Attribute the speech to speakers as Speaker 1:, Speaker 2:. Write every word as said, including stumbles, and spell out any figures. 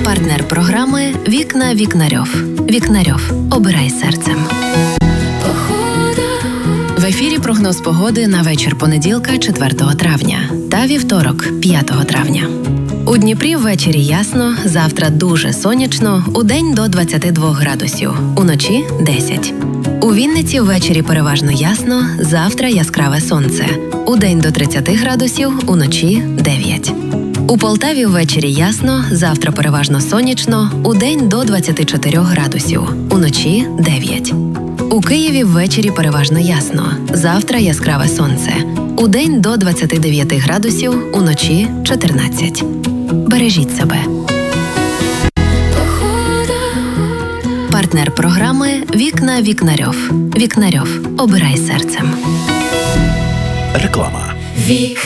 Speaker 1: Партнер програми «Вікна Вікнарьов». Вікнарьов. Обирай серцем. В ефірі прогноз погоди на вечір понеділка, четвертого травня та вівторок, п'ятого травня. У Дніпрі ввечері ясно, завтра дуже сонячно, удень до двадцяти двох градусів, уночі – десять. У Вінниці ввечері переважно ясно, завтра яскраве сонце, удень до тридцяти градусів, уночі – дев'ять. У Полтаві ввечері ясно, завтра переважно сонячно, удень до двадцяти чотирьох градусів, уночі – дев'ять. У Києві ввечері переважно ясно, завтра яскраве сонце, удень до двадцяти дев'яти градусів, уночі – чотирнадцять. Бережіть себе. Партнер програми «Вікна Вікнарьов». Вікнарьов. Обирай серцем.
Speaker 2: Реклама.
Speaker 3: Вікна